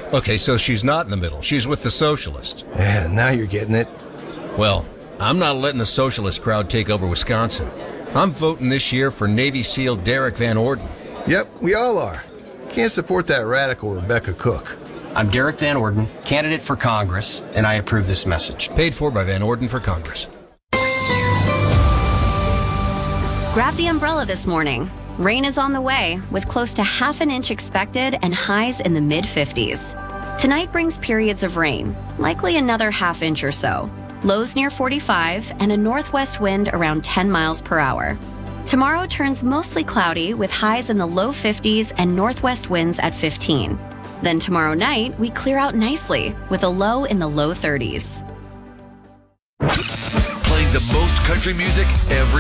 Okay, so she's not in the middle. She's with the socialists. Yeah, now you're getting it. Well, I'm not letting the socialist crowd take over Wisconsin. I'm voting this year for Navy SEAL Derek Van Orden. Yep, we all are. Can't support that radical Rebecca Cook. I'm Derek Van Orden, candidate for Congress, and I approve this message. Paid for by Van Orden for Congress. Grab the umbrella this morning. Rain is on the way, with close to half an inch expected and highs in the mid-50s. Tonight brings periods of rain, likely another half inch or so. Lows near 45 and a northwest wind around 10 miles per hour. Tomorrow turns mostly cloudy with highs in the low 50s and northwest winds at 15. Then tomorrow night, we clear out nicely with a low in the low 30s. Playing the most country music every